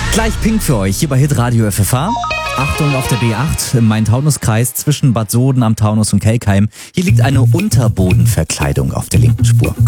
Gleich Pink für euch hier bei Hitradio FFH. Achtung auf der B8 im Main-Taunus-Kreis zwischen Bad Soden am Taunus und Kelkheim. Hier liegt eine Unterbodenverkleidung auf der linken Spur.